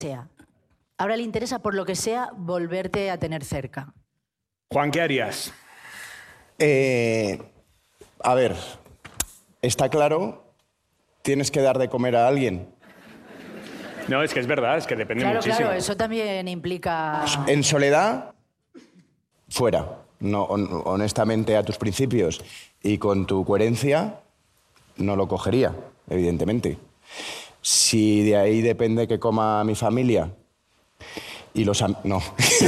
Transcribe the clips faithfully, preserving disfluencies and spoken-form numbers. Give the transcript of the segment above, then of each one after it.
sea. Ahora le interesa, por lo que sea, volverte a tener cerca. Juan, ¿qué harías? Eh, a ver, está claro, tienes que dar de comer a alguien. No, es que es verdad, es que depende Claro, muchísimo. claro, eso también implica... En soledad, fuera. No, hon- honestamente, a tus principios y con tu coherencia, no lo cogería, evidentemente. Si de ahí depende que coma mi familia y los am- no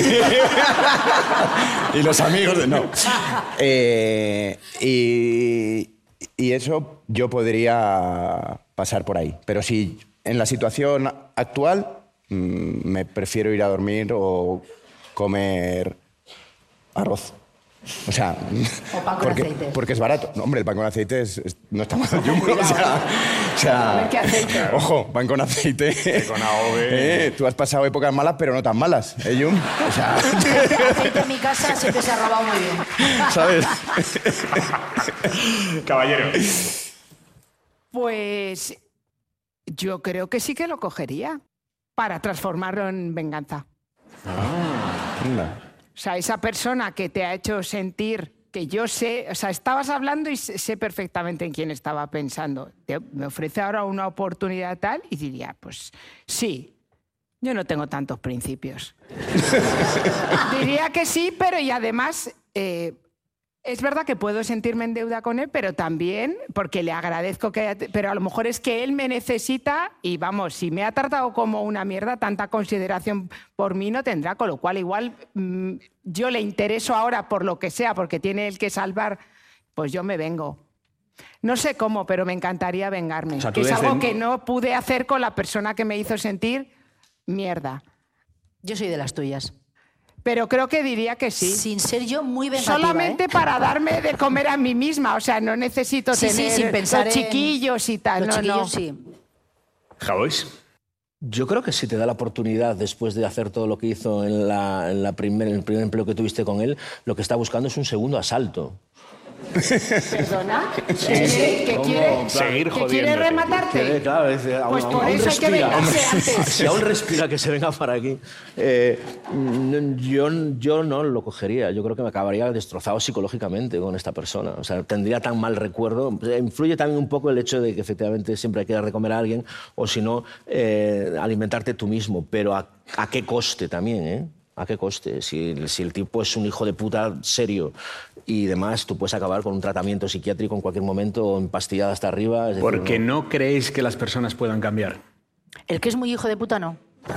y los amigos de no eh, y, y eso yo podría pasar por ahí, pero si en la situación actual mmm, me prefiero ir a dormir o comer arroz. O sea, O pan con porque, aceite. porque es barato. No, hombre, el pan con aceite es, es- no está mal. Jumbo, o sea, o sea, A ver qué aceite. ojo, pan con aceite. Con A O V. Eh, tú has pasado épocas malas, pero no tan malas, ¿eh, Jum? O sea, Aceite en mi casa siempre se ha robado muy bien. ¿sabes? Caballero. Pues yo creo que sí que lo cogería para transformarlo en venganza. Anda. O sea, esa persona que te ha hecho sentir que yo sé, o sea, estabas hablando y sé sé perfectamente en quién estaba pensando. Te- me ofrece ahora una oportunidad tal y diría, pues sí, yo no tengo tantos principios. Diría que sí, pero y además eh, es verdad que puedo sentirme en deuda con él, pero también porque le agradezco que haya... Pero a lo mejor es que él me necesita y vamos, si me ha tratado como una mierda, tanta consideración por mí no tendrá, con lo cual igual mmm, yo le intereso ahora por lo que sea, porque tiene él que salvar, pues yo me vengo. No sé cómo, pero me encantaría vengarme. O sea, tú que es desde- algo que no pude hacer con la persona que me hizo sentir mierda. Yo soy de las tuyas. Pero creo que diría que sí. Sin ser yo muy vengativa, Solamente ¿eh? para darme de comer a mí misma. O sea, no necesito Sí, sí, tener sin pensar los en- chiquillos y tal. Los no, chiquillos no. sí. Javois. Yo creo que si te da la oportunidad, después de hacer todo lo que hizo en, la, en, la primer, en el primer empleo que tuviste con él, lo que está buscando es un segundo asalto. ¿Perdona? ¿Que quiere, que ¿Cómo? quiere, Seguir que quiere jodiéndote. rematarte? Claro, es decir, aún- Pues aún- por aún eso hay que respira, vengarse hombre. antes. Si aún respira, que se venga para aquí. Eh, mm, yo, yo no lo cogería. Yo creo que me acabaría destrozado psicológicamente con esta persona. O sea, tendría tan mal recuerdo. Influye también un poco el hecho de que efectivamente siempre hay que dar de comer a alguien, o si no, eh, alimentarte tú mismo. Pero a, a qué coste también, ¿eh? ¿A qué coste? Si, si el tipo es un hijo de puta serio y demás, tú puedes acabar con un tratamiento psiquiátrico en cualquier momento, o empastillada hasta arriba. Es decir, Porque no creéis que las personas puedan cambiar. El que es muy hijo de puta, no.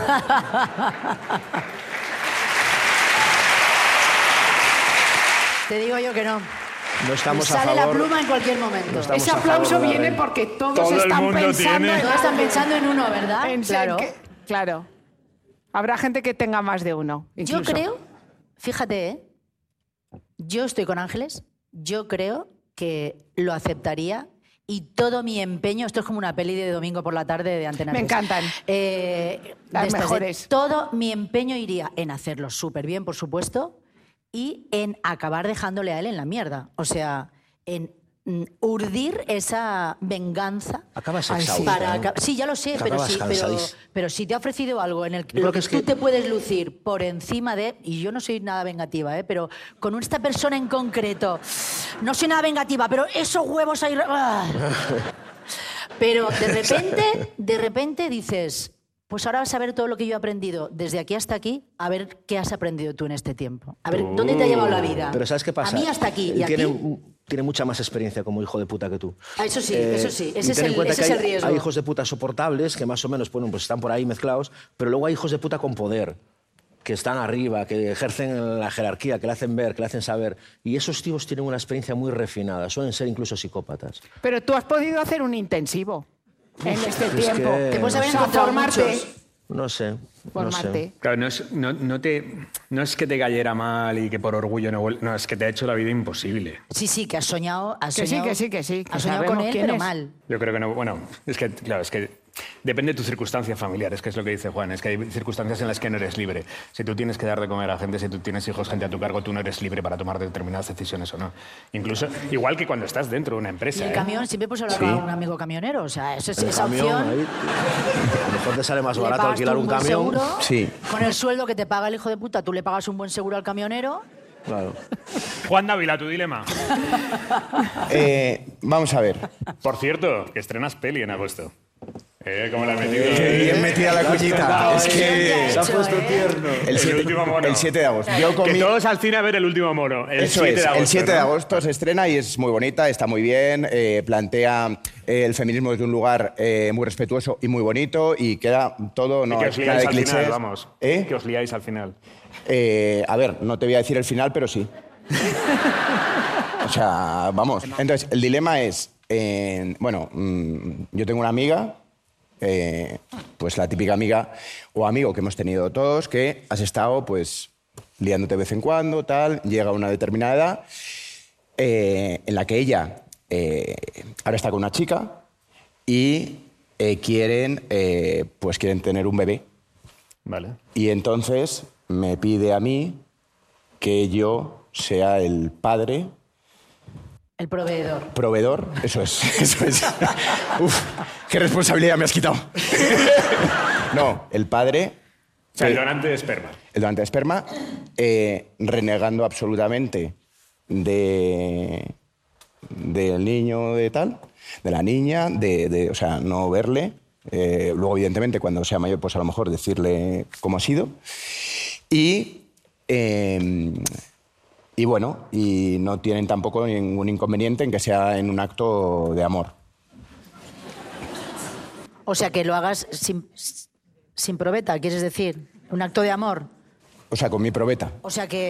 Te digo yo que no. No estamos a Sale la favor. pluma en cualquier momento. estamos Ese a favor aplauso de la viene ley. porque todos Todo el están mundo pensando tiene- en Todos están pensando en uno, ¿verdad? En ser Claro. que- claro. Habrá gente que tenga más de uno. Yo incluso. creo, fíjate, ¿eh? Yo estoy con Ángeles, yo creo que lo aceptaría y todo mi empeño, esto es como una peli de domingo por la tarde de Antena Me tres. encantan. Eh, Las de estas de- mejores. todo mi empeño iría en hacerlo súper bien, por supuesto, y en acabar dejándole a él en la mierda. O sea, en mm, urdir esa venganza. Acabas Ay, sí. exhausta. Para ¿eh? aca- sí, ya lo sé, Que pero, acabas sí, pero, cansadís. pero si te ha ofrecido algo en el que, Yo lo creo que que es tú que- te puedes lucir por encima de... Y yo no soy nada vengativa, ¿eh? Pero con esta persona en concreto, no soy nada vengativa, pero esos huevos ahí... ¡ah! Pero de repente, de repente dices... Pues ahora vas a ver todo lo que yo he aprendido desde aquí hasta aquí, a ver qué has aprendido tú en este tiempo. A ver, ¿dónde te ha llevado la vida? Pero ¿sabes qué pasa? A mí hasta aquí. Él ¿Y a tiene, ti? mu- tiene mucha más experiencia como hijo de puta que tú. Ah, eso sí, Eh, eso sí. y Ese es ten en el, cuenta ese que es el hay, riesgo. hay hijos de puta soportables que más o menos bueno, pues están por ahí mezclados, pero luego hay hijos de puta con poder, que están arriba, que ejercen la jerarquía, que le hacen ver, que le hacen saber. Y esos tíos tienen una experiencia muy refinada, suelen ser incluso psicópatas. Pero tú has podido hacer un intensivo en este es tiempo. que- Te puedes haber O sea, encontrado formarte. muchos. No sé, no Formarte. sé. Claro, no es, no, no te, no es que te cayera mal y que por orgullo no vuel- No, es que te ha hecho la vida imposible. Sí, sí, que has soñado, has Que sí, soñado, que sí, que sí, que has soñado con sabemos él, quién pero es. mal. Yo creo que no. Bueno, es que, claro, es que depende de tus circunstancias familiares, que es lo que dice Juan, es que hay circunstancias en las que no eres libre. Si tú tienes que dar de comer a gente, si tú tienes hijos, gente a tu cargo, tú no eres libre para tomar determinadas decisiones o no. Incluso, igual que cuando estás dentro de una Y empresa. el ¿eh? camión, siempre puedes hablar Sí. con un amigo camionero, o sea, eso es, El esa camión, opción. ahí, a lo mejor te sale más Le barato pagas alquilar tú un buen camión. seguro, Sí. Con el sueldo que te paga el hijo de puta, tú le pagas un buen seguro al camionero. Claro. Juan Dávila, tu dilema. Eh, vamos a ver. Por cierto, que estrenas peli en agosto. ¿Eh? ¿Cómo la has metido? Qué bien metida la cuñita. Es Bien que... Se ha hecho, puesto ¿eh? tierno. El El siete, último mono. el siete de agosto. Yo Que comí... todos al cine a ver el último mono. El Eso siete es, de agosto. el siete de ¿no? agosto se estrena y es muy bonita, está muy bien, eh, plantea eh, el feminismo desde un lugar eh, muy respetuoso y muy bonito y queda todo, Y no que hay os nada liáis de al clichés. final, vamos. ¿Eh? Que os liáis al final. Eh, a ver, no te voy a decir el final, pero sí. O sea, vamos. Entonces, el dilema es, eh, bueno, mm, yo tengo una amiga, eh, pues la típica amiga o amigo que hemos tenido todos, que has estado, pues, liándote de vez en cuando, tal, llega a una determinada edad, eh, en la que ella eh, ahora está con una chica y eh, quieren, eh, pues, quieren tener un bebé. Vale. Y entonces me pide a mí que yo sea el padre, El proveedor. proveedor, eso es, eso es. Uf, qué responsabilidad me has quitado. No, el padre, O sea, el que- donante de esperma. el donante de esperma, eh, renegando absolutamente de del niño de tal, de la niña, de, de, o sea, no verle. Eh, luego, evidentemente, cuando sea mayor, pues a lo mejor decirle cómo ha sido. Y, eh, y bueno, y no tienen tampoco ningún inconveniente en que sea en un acto de amor. O sea, que lo hagas sin, sin probeta, ¿quieres decir? Un acto de amor. O sea, con mi probeta. O sea que...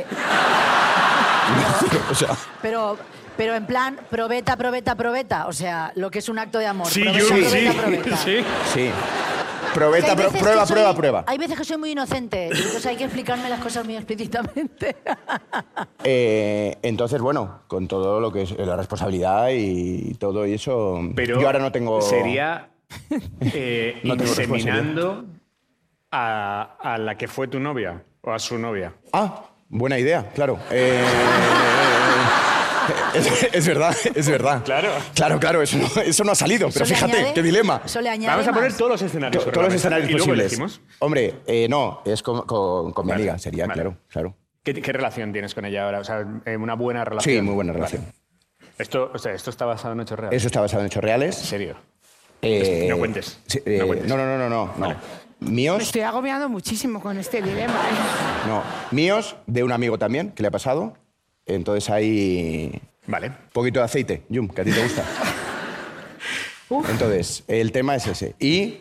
O sea, Pero, pero en plan, probeta, probeta, probeta. O sea, lo que es un acto de amor. Sí, probeta, Jun, probeta, sí. probeta. Sí. sí. Que Probeta, hay pro- veces prueba, que soy- prueba, prueba. Hay veces que soy muy inocente, y entonces hay que explicarme las cosas muy explícitamente. Eh, entonces, bueno, con todo lo que es la responsabilidad y todo y eso, Pero yo ahora no tengo... sería eh, No tengo inseminando a, a la que fue tu novia o a su novia. Ah, buena idea, claro. Eh, es, es verdad, es verdad. Claro. Claro, claro, eso no, eso no ha salido, pero Eso le fíjate, añade- qué dilema. Eso le añade Vamos a poner más. todos los escenarios. To- sobre Todos la los mesa. escenarios y luego posibles. elegimos. Hombre, eh, no, es con, con- con mi Vale, amiga, sería, vale. claro, claro. ¿Qué, qué relación tienes con ella ahora? O sea, eh, una buena relación. Sí, muy buena Vale. relación. Esto, o sea, esto está basado en hechos reales. Eso está basado en hechos reales. ¿En serio? Eh, No cuentes, sí, no eh, cuentes. no, no, no, no, no, no. Me Míos, estoy agobiando muchísimo con este dilema. ¿eh? no. Míos, de un amigo también, que le ha pasado. Entonces hay Vale. un poquito de aceite, Yum, que a ti te gusta. Entonces, el tema es ese. Y,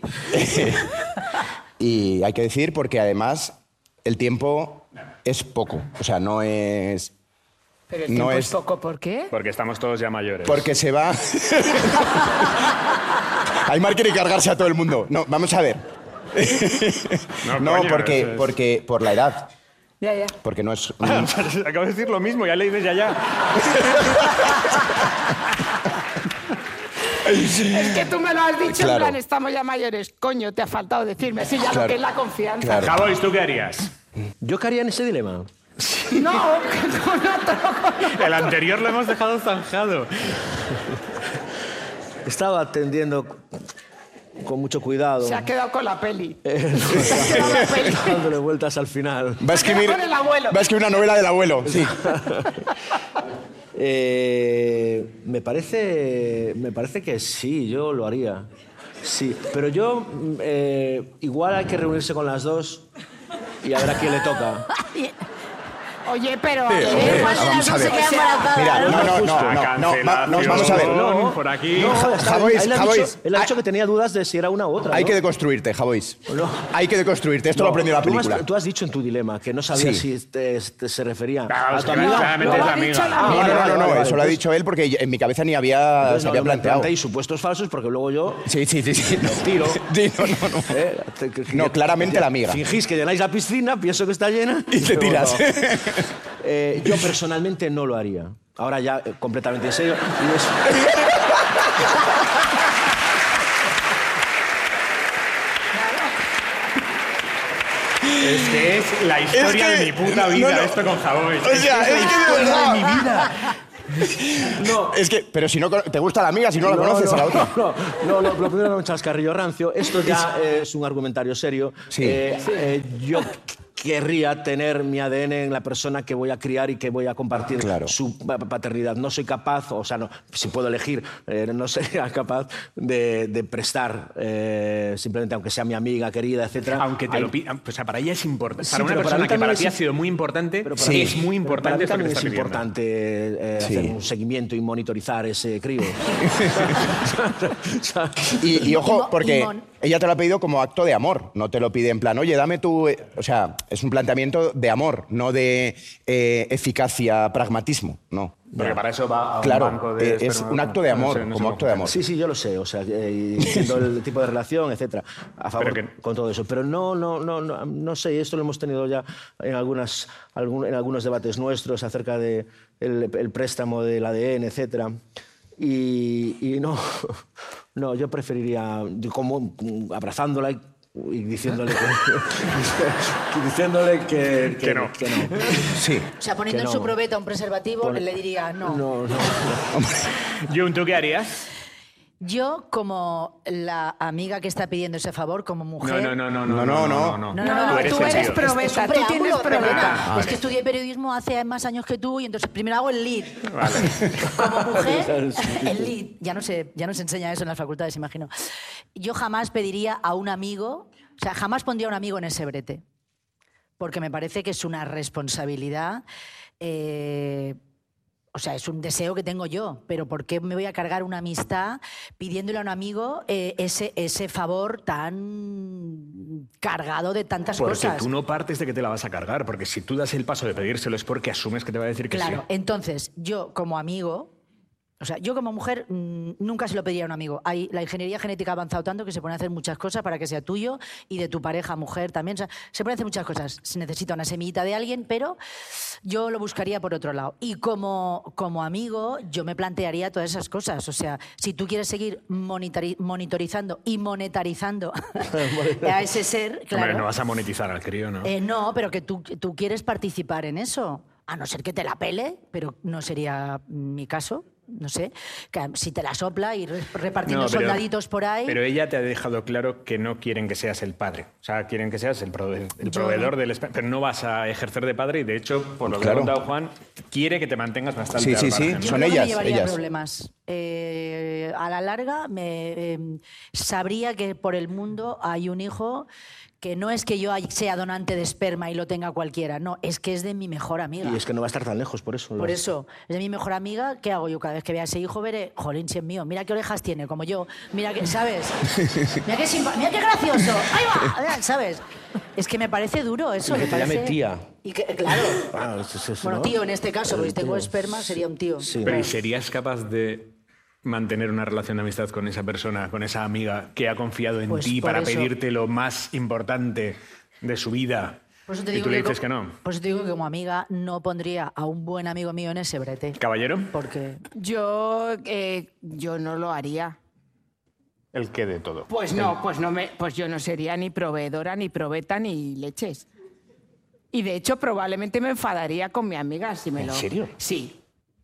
y hay que decir, porque además el tiempo es poco. O sea, no es... Pero el No tiempo es es- poco, ¿por qué? Porque estamos todos ya mayores. Porque se va... Aymar quiere cargarse a todo el mundo. No, vamos a ver. No, No, coño, porque, eso es- porque por la edad. Ya, ya. Porque no es... Acabo de decir lo mismo, ya le dices ya ya. Es que tú me lo has dicho, Claro. en plan, estamos ya mayores. Coño, te ha faltado decirme así ya lo Claro. que es la confianza. Claro. Javois, ¿tú qué harías? ¿Yo qué haría en ese dilema? No, que no, no, no. El anterior lo hemos dejado zanjado. Estaba atendiendo con mucho cuidado. Se ha quedado con la peli. Eh, Se ha quedado la peli. dándole vueltas al final. Va a escribir, Con el abuelo. va a escribir una novela del abuelo, sí. Eh, me parece, me parece que sí, yo lo haría. Sí, pero yo mm, eh, igual hay que reunirse con las dos y a ver a quién le toca. Oye, pero... Sí, a ver, hombre, igual de vamos las a dos se ver. queda embarazada. Mira, ¿no? no, no, no, La no, no, va- no, vamos a ver. cancelación por aquí. No, joder, está- Javois, él, ha Javois. dicho, él ha dicho que tenía dudas de si era una u otra. Hay ¿no? que deconstruirte, Javois. No. Hay que deconstruirte. Esto lo No, aprendió la tú has- película. Tú has dicho en tu dilema que no sabías Sí. si te- te- se refería Claro, a es tu que amiga. claramente lo es ha la dicho amiga. la No, amiga. no, no, vale, no, vale, eso vale, lo ha entonces- dicho él porque en mi cabeza ni había, Entonces, se no, había no me planteado. planteéis supuestos falsos porque luego yo... Sí, sí, sí, sí. No, tiro. Sí, no, no, no. eh, te- que- que- No, claramente la amiga. Fingís que llenáis la piscina, pienso que está llena... Y te pero tiras. no. Eh, yo personalmente no lo haría. Ahora ya eh, completamente en serio. Y es- Es que es la historia Es que- de mi puta no, vida, no. esto con Javoy. O sea, es que de verdad. de mi vida. No. Es que, pero si no cono- te gusta la amiga, si no la conoces a la otra. No, no, no, lo primero era un chascarrillo rancio. Esto ya es un argumentario serio. Sí. Eh, eh, yo querría tener mi A D N en la persona que voy a criar y que voy a compartir Claro. su pa- paternidad. No soy capaz, o sea, no, si puedo elegir, eh, no sería capaz de, de prestar, eh, simplemente aunque sea mi amiga querida, etcétera. Aunque te Hay- lo pidan. O sea, para ella es importante. Sí, Para una pero para persona mí que para también ti es- ha sido muy importante, Pero Sí. es muy Pero para importante mí esto que también te es está pidiendo. importante eh, Sí. hacer un seguimiento y monitorizar ese crío. Y, y Y ojo, mo- porque y mon- ella te lo ha pedido como acto de amor, no te lo pide en plan, oye, dame tú... eh, O sea, es un planteamiento de amor, no de eh, eficacia, pragmatismo, no. Porque para eso va a Claro, un banco de eh, es esperma. un acto de No amor, sé, no sé como cómo acto de amor. Sí, sí, yo lo sé, o sea, eh, y entiendo el tipo de relación, etcétera, a favor Pero que- con todo eso. Pero no, no, no, no, no sé, esto lo hemos tenido ya en, algunas, algún- en algunos debates nuestros acerca de el, el préstamo del A D N, etcétera. Y, y no, no, yo preferiría, como abrazándola y, y diciéndole que, diciéndole que, Que no. que no. Sí. O sea, poniendo Que en no. su probeta un preservativo, Pone- le diría no. No, no, no. Jun, ¿tú qué harías? Yo, como la amiga que está pidiendo ese favor, como mujer... No, no, no, No, no, no, no. No, no, no, Tú eres tú eres sentido. pro- Es- es probeta, un tú preámbulo, tienes probeta. perdona. Ah, Es que estudié periodismo hace más años que tú y entonces primero hago el lead. Como mujer, el lead. Ya no, se, ya no se enseña eso en las facultades, imagino. Yo jamás pediría a un amigo, o sea, jamás pondría a un amigo en ese brete. Porque me parece que es una responsabilidad... eh, O sea, es un deseo que tengo yo, pero ¿por qué me voy a cargar una amistad pidiéndole a un amigo eh, ese, ese favor tan cargado de tantas Porque cosas? tú no partes de que te la vas a cargar, porque si tú das el paso de pedírselo es porque asumes que te va a decir que Claro, sí. entonces yo como amigo, o sea, yo como mujer mmm, nunca se lo pediría a un amigo. Hay, la ingeniería genética ha avanzado tanto que se pueden hacer muchas cosas para que sea tuyo y de tu pareja, mujer también. O sea, se pueden hacer muchas cosas. Se necesita una semillita de alguien, pero yo lo buscaría por otro lado. Y como, como amigo, yo me plantearía todas esas cosas. O sea, si tú quieres seguir monitori- monitorizando y monetarizando a ese ser, claro. Hombre, no vas a monetizar al crío, ¿no? Eh, no, pero que tú, tú quieres participar en eso. A no ser que te la pele, pero no sería mi caso. No sé, que si te la sopla y re- repartiendo No, pero- soldaditos por ahí. Pero ella te ha dejado claro que no quieren que seas el padre. O sea, quieren que seas el, prove- el Yo proveedor no. del... espe- Pero no vas a ejercer de padre y, de hecho, por lo que Claro. ha contado Juan, quiere que te mantengas bastante Sí, al sí, sí. margen, ¿no? Yo Son creo que ellas, me llevaría ellas. problemas. Eh, a la larga me eh, sabría que por el mundo hay un hijo que no es que yo sea donante de esperma y lo tenga cualquiera, no, es que es de mi mejor amiga. Y es que no va a estar tan lejos, por eso. Por eso, es de mi mejor amiga, ¿qué hago yo? Cada vez que vea a ese hijo veré, jolín, si es mío, mira qué orejas tiene, como yo, mira que, ¿sabes? Mira qué, simpa- mira qué gracioso, ahí va, ¿sabes? Es que me parece duro eso. Y que me te llame parece- tía. Y que, claro. Ah, es- es- es- Bueno, ¿no? tío en este caso, porque si tengo Tío. esperma sería un tío. Sí. Pero ¿y serías capaz de mantener una relación de amistad con esa persona, con esa amiga que ha confiado en Pues ti por para eso- pedirte lo más importante de su vida? Por eso te y digo tú le que dices co- que no. Por eso te digo que como amiga no pondría a un buen amigo mío en ese brete. ¿Caballero? Porque Yo, eh, yo no lo haría. ¿El qué de todo? Pues no, pues no me, pues yo no sería ni proveedora, ni probeta, ni leches. Y de hecho, probablemente me enfadaría con mi amiga si me ¿En lo. serio? Sí.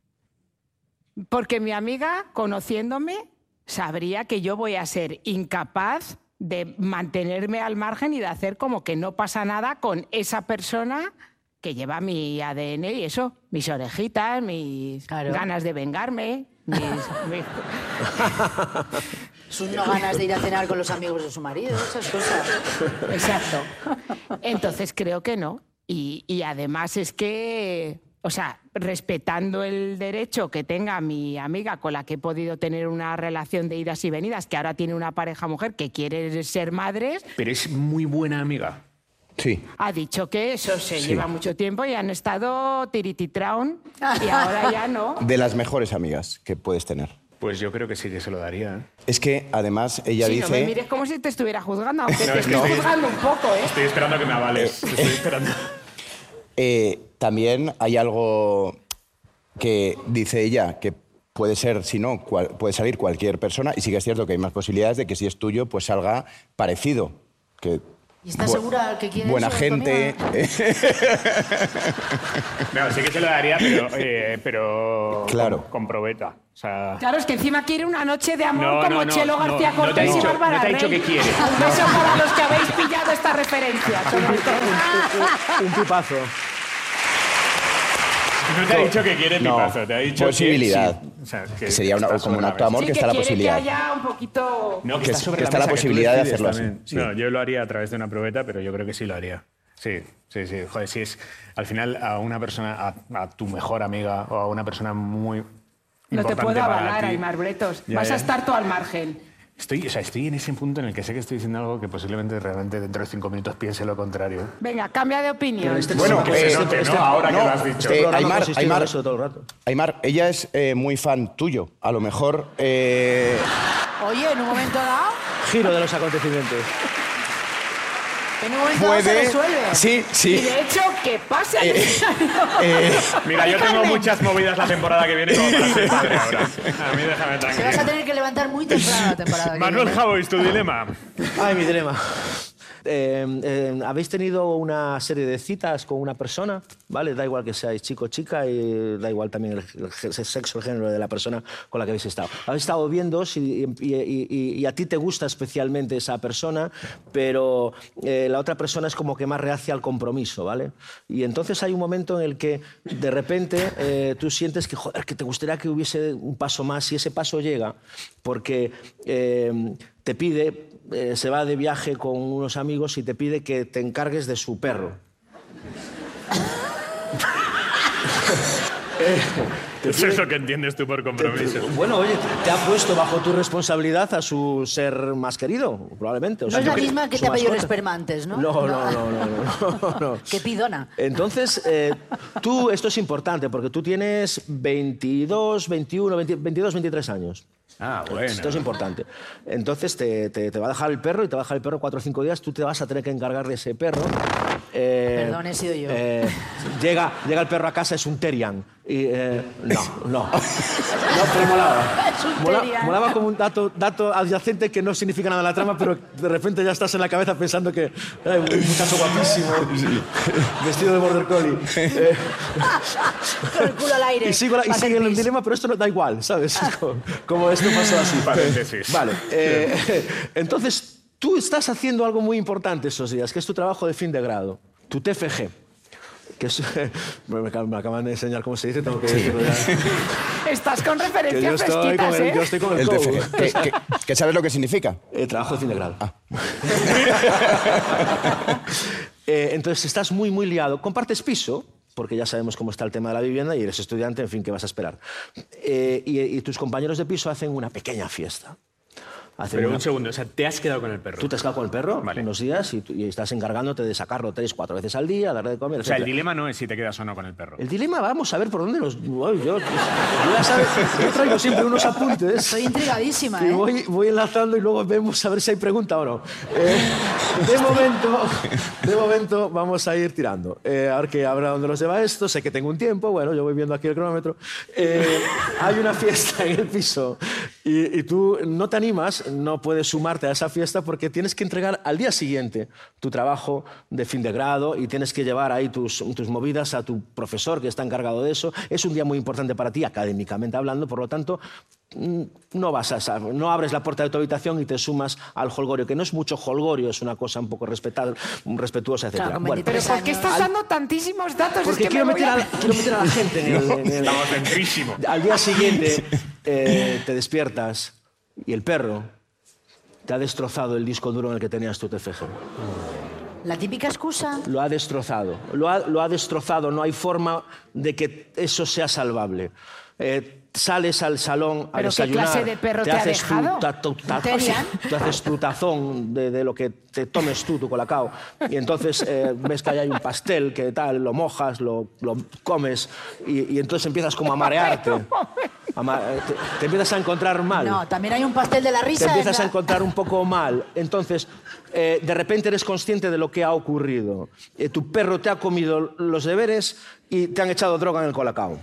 Porque mi amiga, conociéndome, sabría que yo voy a ser incapaz de mantenerme al margen y de hacer como que no pasa nada con esa persona que lleva mi A D N y eso, mis orejitas, mis Claro. ganas de vengarme, mis, mis- sus no ganas de ir a cenar con los amigos de su marido, esas cosas. Exacto. Entonces creo que no. Y, y además es que, o sea, respetando el derecho que tenga mi amiga con la que he podido tener una relación de idas y venidas, que ahora tiene una pareja mujer que quiere ser madres, Pero es muy buena amiga. Sí. ha dicho que eso se Sí. lleva mucho tiempo y han estado tirititraun y ahora ya no. De las mejores amigas que puedes tener. Pues yo creo que sí que se lo daría. ¿eh? Es que, además, ella Sí, dice... no me mires como si te estuviera juzgando, aunque No, te es que estoy estoy- juzgando un poco, ¿eh? Estoy esperando a que me avales. Te estoy esperando. Eh, también hay algo que dice ella que puede ser, si no, cual- puede salir cualquier persona, y sí que es cierto que hay más posibilidades de que si es tuyo, pues salga parecido. Que ¿Y estás Bu- segura que quieres buena eso, gente. tu No, sí que se lo daría, pero, eh, pero Claro. con, con probeta. O sea, Claro, es que encima quiere una noche de amor No, como no, no, Chelo no, García no te ha Cortés y dicho- Bárbara no te ha dicho Rey. que quiere. Un beso para los que habéis pillado esta referencia. sobre todo. Un pipazo. no te ha dicho que quiere No, pipazo, te ha dicho posibilidad. que... sí. O sea, Que sería una- está como un sobre la acto de amor Sí, que que está la quiere posibilidad. que haya un poquito... No, que, Que está es- sobre que la está la mesa, que tú posibilidad de decides hacerlo así, también. sí. No, yo lo haría a través de una probeta, pero yo creo que sí lo haría. Sí, sí, sí. Joder, si es al final a una persona, a, a tu mejor amiga o a una persona muy No te importante puedo para avalar, ti. Aimar Bretos. Ya, Vas ya. a estar tú al margen. Estoy, o sea, estoy en ese punto en el que sé que estoy diciendo algo que posiblemente realmente dentro de cinco minutos piense lo contrario. Venga, cambia de opinión. Este- Bueno, Que se eh, note, este- ¿no? Ahora que no, lo has dicho. eh, programa Aimar, consistió en Aimar. eso todo el rato. Aimar, ella es eh, muy fan tuyo. A lo mejor... eh, Oye, en un momento dado, Giro de los acontecimientos. en un momento dado se puede... resuelve. Sí, Y sí. de hecho, ¿qué pasa? Eh, Mira, yo tengo muchas movidas la temporada que viene como para ser padre ahora. A mí déjame Te vas a tranquilo. tener que levantar muy temprano la temporada. que Manuel viene. Javois, tu dilema. Ay, mi dilema. Eh, eh, ¿Habéis tenido una serie de citas con una persona? ¿Vale? Da igual que seáis chico o chica y da igual también el, el sexo, el género de la persona con la que habéis estado. Habéis estado viendo y, y, y, y a ti te gusta especialmente esa persona, pero eh, la otra persona es como que más reacia al compromiso, ¿vale? Y entonces hay un momento en el que de repente eh, tú sientes que, joder, que te gustaría que hubiese un paso más y ese paso llega porque eh, te pide... Eh, se va de viaje con unos amigos y te pide que te encargues de su perro. Eso es lo que entiendes tú por compromiso. Bueno, oye, te ha puesto bajo tu responsabilidad a su ser más querido, probablemente. O No sea, es la yo cre- misma que su te ha pedido el mascota. esperma antes, ¿no? No, no, no, no, no, no, no. Qué pidona. Entonces, eh, tú, esto es importante porque tú tienes veintidós, veintiuno, veinte, veintidós, veintitrés años. Ah, bueno. Esto es importante. Entonces te, te- te va a dejar el perro y te va a dejar el perro cuatro o cinco días. Tú te vas a tener que encargar de ese perro. Eh, Perdón, he sido yo. eh, llega, llega el perro a casa, es un Terrian. Y, eh, no, no. No, pero molaba. Es un Mola- Terrian. molaba como un dato, dato adyacente que no significa nada en la trama, pero de repente ya estás en la cabeza pensando que ay, un muchacho guapísimo, vestido de border collie. Eh, Con el culo al aire. y sigo la- y Va a ser sigue el pis. dilema, pero esto no da igual, ¿sabes? Como, como esto pasó así. Paréntesis. Vale. eh, entonces, tú estás haciendo algo muy importante esos días, que es tu trabajo de fin de grado, tu T F G. Que es, bueno, me acaban- me acaban de enseñar cómo se dice, tengo que decirlo ya. Estás con Que yo referencias estoy con fresquitas, el, ¿eh? yo estoy con el, el cow. T F G. ¿Qué, qué- qué sabes lo que significa? Eh, trabajo de fin de grado. Eh, entonces estás muy, muy liado. Compartes piso, porque ya sabemos cómo está el tema de la vivienda y eres estudiante, en fin, ¿qué vas a esperar? Eh, y, y tus compañeros de piso hacen una pequeña fiesta. Hacen Pero una- un segundo, o sea, te has quedado con el perro. Tú te has quedado con el perro Vale. unos días y, tú- y estás encargándote de sacarlo tres, cuatro veces al día, darle de comer, O sea, el etcétera. dilema no es si te quedas o no con el perro. El dilema, vamos a ver por dónde nos... Uy, yo, yo ya sabes, yo traigo siempre unos apuntes. Estoy intrigadísima, Y ¿eh? voy, voy enlazando y luego vemos a ver si hay pregunta o no. Eh, de, momento, de momento vamos a ir tirando. Eh, a ver que habrá dónde nos lleva esto. Sé que tengo un tiempo. Bueno, yo voy viendo aquí el cronómetro. Eh, hay una fiesta en el piso y, y tú no te animas, no puedes sumarte a esa fiesta porque tienes que entregar al día siguiente tu trabajo de fin de grado y tienes que llevar ahí tus, tus movidas a tu profesor que está encargado de eso. Es un día muy importante para ti, académicamente hablando, por lo tanto, mm, no vas a esa- no abres la puerta de tu habitación y te sumas al holgorio, que no es mucho holgorio, es una cosa un poco respetada, respetuosa, etcétera. Claro, con Bueno, veintitrés Pero ¿por qué estás años. dando tantísimos datos? porque es que quiero, me voy meter a... a, la- quiero meter a la gente en el... en el- Estamos dentrísimo. Al día siguiente eh, te despiertas y el perro te ha destrozado el disco duro en el que tenías tu T F G. La típica excusa. Lo ha destrozado. Lo ha, lo ha destrozado. No hay forma de que eso sea salvable. Eh, sales al salón a ¿Pero qué desayunar. clase de perro te ha haces tu dejado? ta- tu- ta- ¿Un Terrian? Te haces tu tazón de, de lo que te tomes tú, tu colacao. Y entonces eh, ves que ahí hay un pastel, que tal, lo mojas, lo, lo comes y, y entonces empiezas como a marearte. A ma- te, te empiezas a encontrar mal. No, también hay un pastel de la Te risa. empiezas en a la- encontrar un poco mal. Entonces, eh, de repente eres consciente de lo que ha ocurrido. Eh, tu perro te ha comido los deberes y te han echado droga en el colacao.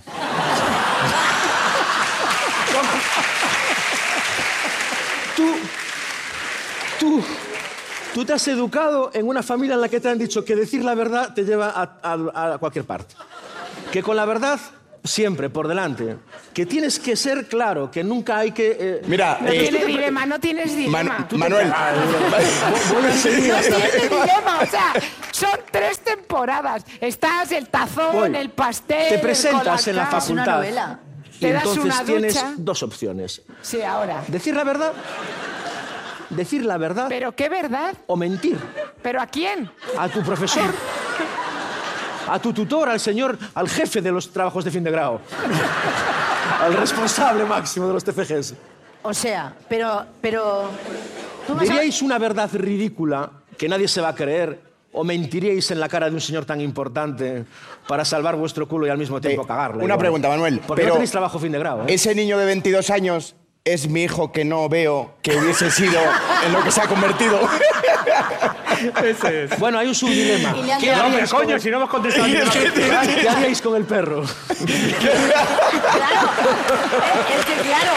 tú, tú Tú te has educado en una familia en la que te han dicho que decir la verdad te lleva a, a, a cualquier parte. Que con la verdad siempre por delante. Que tienes que ser claro, que nunca hay que... Eh... Mira, No eh, tiene dilema, no tienes dilema. Manu- Manuel. No tiene dilema, o sea, son tres temporadas. Estás el tazón, Voy. el pastel, Te presentas el en la colacao. Es una facultad. novela. Y Te das entonces una tienes ducha. dos opciones. Sí, ahora. Decir la verdad, decir la verdad Pero qué verdad. o mentir. ¿Pero a quién? A tu profesor, a tu tutor, al señor, al jefe de los trabajos de fin de grado, al responsable máximo de los T F Gs. O sea, pero... pero tú vas a- ¿Diríais una verdad ridícula que nadie se va a creer o mentiríais en la cara de un señor tan importante para salvar vuestro culo y al mismo tiempo Eh, cagarla? una igual? pregunta, Manuel, Porque pero no tenéis trabajo fin de grado, ¿eh? ese niño de veintidós años es mi hijo que no veo que hubiese sido en lo que se ha convertido. Ese es. Bueno, hay un subdilema. Y le han ¿Qué dado- No, pero haríais con coño, el- si no hemos contestado ni una vez. ¿Qué haríais con el perro? Claro, es que claro.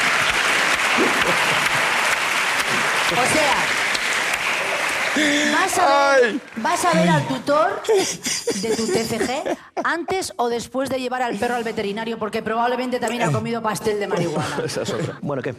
O sea, vas a ver, vas a ver al tutor de tu T C G antes o después de llevar al perro al veterinario, porque probablemente también ha comido pastel de marihuana. Esa es otra. Bueno, ¿qué?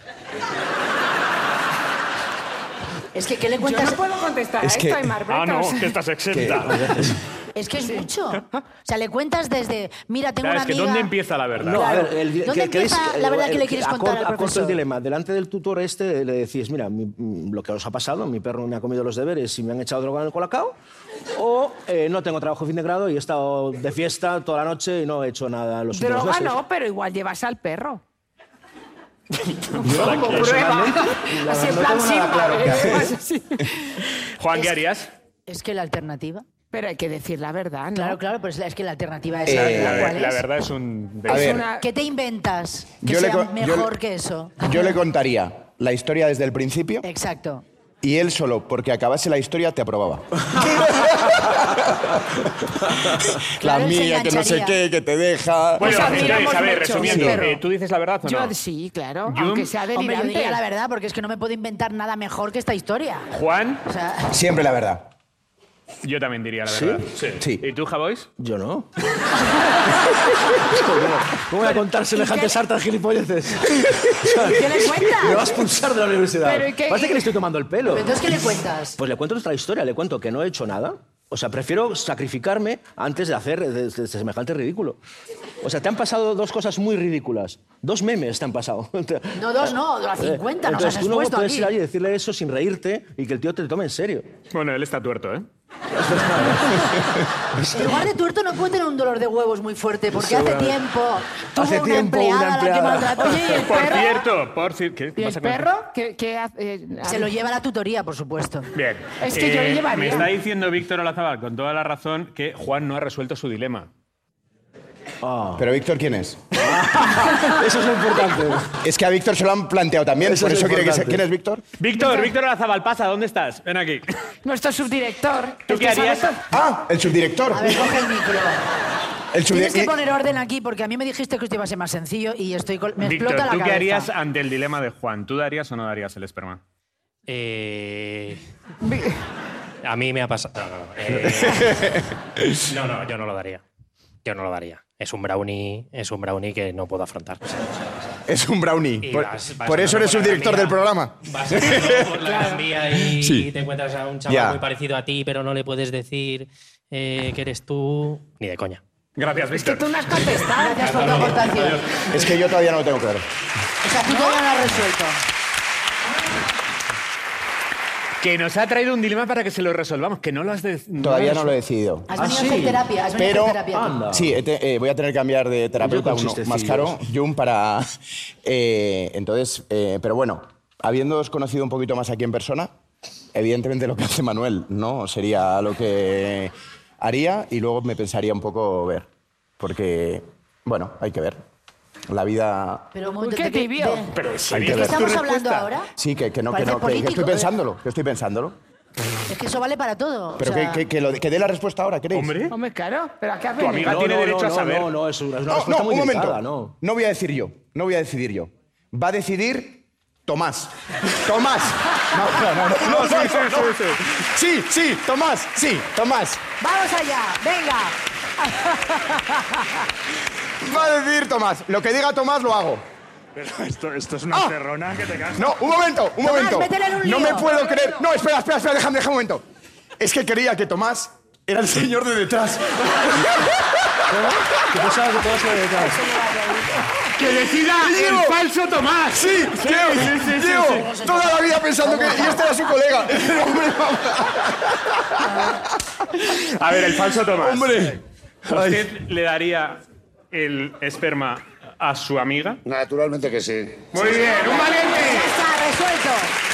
Es que, ¿qué le Yo cuentas? no puedo contestar Es a que- esto, Aymar Ah, no, Bretos. que estás exenta. Es que es mucho. O sea, le cuentas desde, mira, tengo Claro, una es que amiga... ¿dónde empieza la verdad? No, a Claro. ver, el, ¿Dónde que- queréis- empieza la verdad que le quieres a contar cor- al a corto profesor? el dilema. Delante del tutor este le decís, mira, mi- mm, lo que os ha pasado, mi perro me ha comido los deberes y me han echado droga en el colacao, o eh, no tengo trabajo fin de grado y he estado de fiesta toda la noche y no he hecho nada en los últimos Droga meses. no, pero igual llevas al perro. Yo, Como prueba. personalmente, la Así en verdad, plan no tengo nada Sigma, claro ¿eh? qué hacer. Llevas así. Juan, ¿qué harías? Es que la alternativa... Pero hay que decir la verdad, ¿no? Claro, claro, pero es la- es que la alternativa es... Eh, la, La, ¿cuál la es? verdad es un... A ver, una- ¿Qué te inventas que Yo le sea co- yo mejor le- que eso? yo le contaría la historia desde el principio Exacto. y él solo, porque acabase la historia, te aprobaba. La Claro, él se mía, que no sé engancharía. qué, que te deja... Bueno, Pues entonces, admiramos a ver, mucho, resumiendo, sí. eh, ¿tú dices la verdad o Yo no? sí, claro, Yo- aunque sea Hombre, yo delirante. diría la verdad, porque es que no me puedo inventar nada mejor que esta historia. Juan, O sea, Siempre la verdad. yo también diría la ¿Sí? verdad. Sí. ¿Y tú, Javois? Yo no. ¿Cómo voy a contar semejantes qué- hartas gilipolleces? ¿qué le cuentas? Me va a expulsar de la universidad. Pero, ¿y qué- Parece que le estoy tomando el pelo. Pero entonces, ¿qué le cuentas? Pues le cuento nuestra historia, le cuento que no he hecho nada. O sea, prefiero sacrificarme antes de hacer de, de- de semejante ridículo. O sea, te han pasado dos cosas muy ridículas. Dos memes te han pasado. No, dos, no, a cincuenta nos has Entonces tú no expuesto puedes aquí. ir allí y decirle eso sin reírte y que el tío te tome en serio. Bueno, él está tuerto, ¿eh? En lugar de tuerto no puede tener un dolor de huevos muy fuerte, porque hace tiempo tuvo Hace una tiempo empleada, una a la que empleada. maltrató. Oye, ¿y el Por perro? cierto, por cierto... ¿qué ¿Y el pasa con perro? ¿Qué, qué hace? Eh, Se lo lleva a la tutoría, por supuesto. Bien. Es que yo le llevaría. Me está diciendo Víctor Olazábal, con toda la razón, que Juan no ha resuelto su dilema. Pero Víctor, ¿quién es? Eso es lo importante. Es que a Víctor se lo han planteado también, Eso por es eso lo quiere que se... importante. ¿Quién es Víctor? Víctor, Víctor Olazábal, pasa, ¿dónde estás? Ven aquí. Nuestro subdirector. ¿Tú el qué que sabe harías? todo. Ah, el subdirector. A ver, coge el micro. El Tienes que subdirector. poner orden aquí, porque a mí me dijiste que esto iba a ser más sencillo y estoy col- me Víctor, explota la ¿tú cabeza. qué harías ante el dilema de Juan? ¿Tú darías o no darías el esperma? Eh, a mí me ha pasado. No, no, no. Eh, no, no, yo no lo daría. Yo no lo daría. Es un brownie, es un brownie que no puedo afrontar. Es un brownie. Y Por, vas- vas por eso andando eres por la subdirector Gran del Vía. programa. Vas andando por la Gran Vía y Sí. te encuentras a un chaval Ya. muy parecido a ti, pero no le puedes decir eh, que eres tú. Ni de coña. Gracias, Que Víctor. tú no has contestado. Gracias por tu aportación. Es que yo todavía no lo tengo claro. O sea, tú todavía no lo has resuelto. Que nos ha traído un dilema para que se lo resolvamos, que no lo has de... Todavía has no lo he decidido. Has ¿Ah, venido sí? a hacer terapia. Has venido Pero, a hacer terapia. aquí. anda. Sí, he te- eh, voy a tener que cambiar de terapeuta, Yo con uno más chistecillos. caro, Jun, para... eh, entonces, eh, pero bueno, habiéndoos conocido un poquito más aquí en persona, evidentemente lo que hace Manuel no sería lo que haría y luego me pensaría un poco ver. Porque, bueno, hay que ver. La vida... Pero un Uy, momento, qué ¿de qué- tibio. de- Pero ¿De ¿sabías qué tu estamos hablando respuesta? ahora? Sí, que, que no, que Parece no, que, que político, estoy ¿eh? pensándolo, que estoy pensándolo. Es que eso vale para todo. o Pero sea, que, que, que, lo, que dé la respuesta ahora, ¿queréis? Hombre, Hombre, claro. ¿Pero a qué has Tu amiga venido? tiene no, derecho no, a no, saber. No, no, es una, es una No, respuesta no, muy un momento. delicada, no. No voy a decir yo, no voy a decidir yo. Va a decidir Tomás. Tomás. No, no, no, no, no, sí, sí, sí, sí. Sí, sí, Tomás, sí, Tomás. Vamos allá, venga. Va a decir Tomás. Lo que diga Tomás lo hago. Pero esto, esto es una ¡Ah! cerrona que te cagas. No, un momento, un Tomás, momento. métele en un No lío. me puedo creer. No, espera, espera, espera, déjame, déjame un momento. Es que creía que Tomás era el señor de detrás. ¿Qué pasaba que todo se de detrás? ¡Que decida Diego. el falso Tomás! Sí, Diego, Diego, toda la vida pensando que... Y este era su colega. Hombre, A ver, el falso Tomás. hombre. ¿Usted le daría el esperma a su amiga? Naturalmente que sí. Muy bien, un valiente. Ya está, resuelto.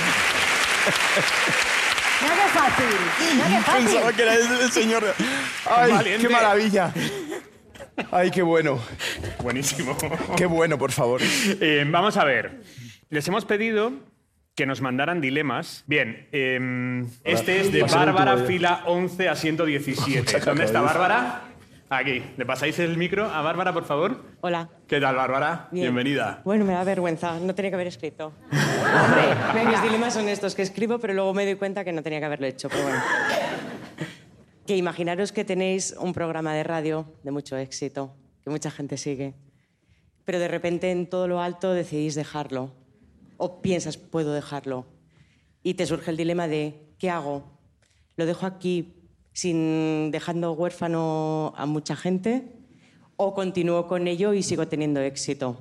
Mira qué fácil. Mira qué fácil. Pensaba que era el señor... Ay, Valiente. qué maravilla. Ay, qué bueno. Buenísimo. Qué bueno, por favor. Eh, vamos a ver. Les hemos pedido que nos mandaran dilemas. Bien, eh, este es de Va a ser el Bárbara, último ya. fila once a ciento diecisiete. ¿Dónde está Bárbara? Aquí. ¿Le pasáis el micro a Bárbara, por favor? Hola. ¿Qué tal, Bárbara? Bien. Bienvenida. Bueno, me da vergüenza. No tenía que haber escrito. Hombre, mis dilemas son estos, que escribo, pero luego me doy cuenta que no tenía que haberlo hecho, pero bueno. Que imaginaros que tenéis un programa de radio de mucho éxito, que mucha gente sigue, pero de repente en todo lo alto decidís dejarlo. O piensas, puedo dejarlo. Y te surge el dilema de, ¿qué hago? ¿Lo dejo aquí sin dejando huérfano a mucha gente? ¿O continúo con ello y sigo teniendo éxito?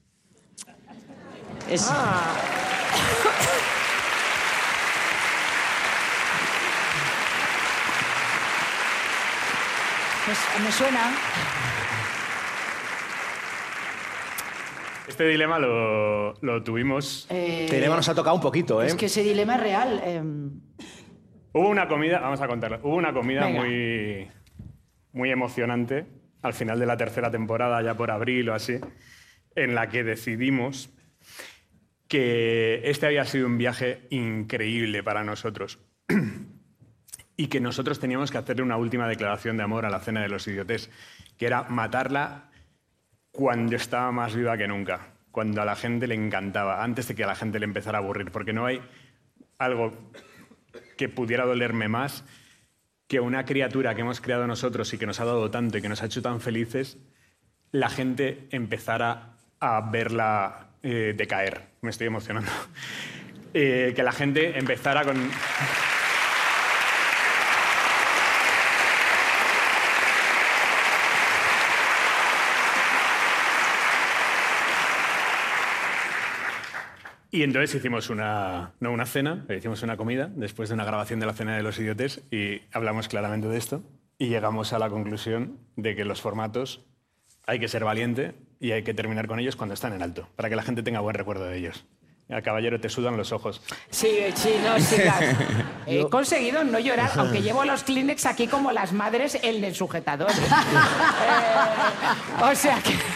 Es... Pues me suena. Este dilema lo, lo tuvimos. Eh, Este dilema nos ha tocado un poquito, ¿eh? Es que ese dilema es real. eh, Hubo una comida, vamos a contarlo, hubo una comida Venga. muy, muy emocionante al final de la tercera temporada, ya por abril o así, en la que decidimos que este había sido un viaje increíble para nosotros y que nosotros teníamos que hacerle una última declaración de amor a la cena de los idiotes, que era matarla cuando estaba más viva que nunca, cuando a la gente le encantaba, antes de que a la gente le empezara a aburrir, porque no hay algo que pudiera dolerme más que una criatura que hemos creado nosotros y que nos ha dado tanto y que nos ha hecho tan felices, la gente empezara a verla eh, decaer. Me estoy emocionando. Eh, que la gente empezara con... Y entonces hicimos una, no una cena, pero hicimos una comida después de una grabación de la cena de los idiotes y hablamos claramente de esto y llegamos a la conclusión de que los formatos hay que ser valiente y hay que terminar con ellos cuando están en alto, para que la gente tenga buen recuerdo de ellos. Al caballero te sudan los ojos. Sí, sí, no sigas. He conseguido no llorar, aunque llevo los Kleenex aquí como las madres en el sujetador. Eh, o sea que...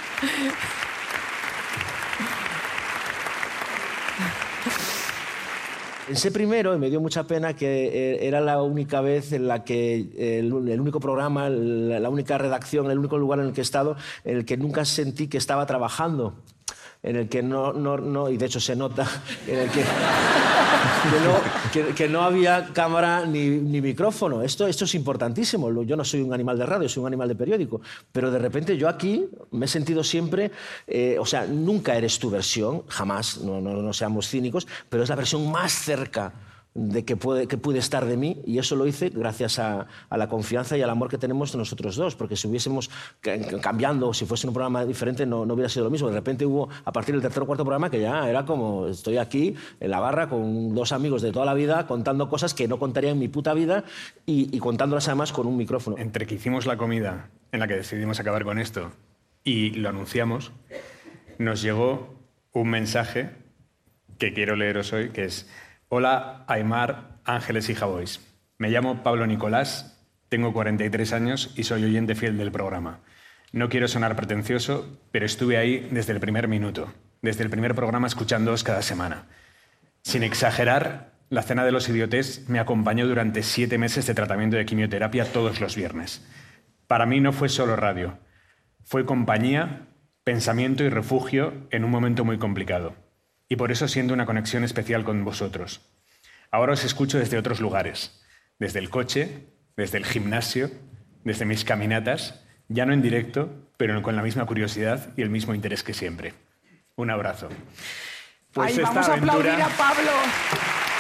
Pensé primero, y me dio mucha pena, que eh, era la única vez en la que el, el único programa, la, la única redacción, el único lugar en el que he estado, en el que nunca sentí que estaba trabajando, en el que no, no, no y de hecho se nota, en el que, que, no, que, que no había cámara ni, ni micrófono. Esto, esto es importantísimo. Yo no soy un animal de radio, soy un animal de periódico, pero de repente yo aquí me he sentido siempre, eh, o sea, nunca eres tu versión, jamás, no, no, no seamos cínicos, pero es la versión más cerca de que puede, que pude estar de mí, y eso lo hice gracias a, a la confianza y al amor que tenemos nosotros dos, porque si hubiésemos ca- cambiando, o si fuese un programa diferente, no, no hubiera sido lo mismo. De repente hubo, a partir del tercer o cuarto programa, que ya era como, estoy aquí en la barra con dos amigos de toda la vida, contando cosas que no contaría en mi puta vida, y, y contándolas además con un micrófono. Entre que hicimos la comida en la que decidimos acabar con esto y lo anunciamos, nos llegó un mensaje que quiero leeros hoy, que es: hola, Aimar, Ángeles y Javois. Me llamo Pablo Nicolás, tengo cuarenta y tres años y soy oyente fiel del programa. No quiero sonar pretencioso, pero estuve ahí desde el primer minuto, desde el primer programa escuchándoos cada semana. Sin exagerar, la cena de los idiotes me acompañó durante siete meses de tratamiento de quimioterapia todos los viernes. Para mí no fue solo radio, fue compañía, pensamiento y refugio en un momento muy complicado. y por eso siento una conexión especial con vosotros. Ahora os escucho desde otros lugares, desde el coche, desde el gimnasio, desde mis caminatas, ya no en directo, pero con la misma curiosidad y el mismo interés que siempre. Un abrazo. Pues Ay, esta vamos a aventura... aplaudir a Pablo.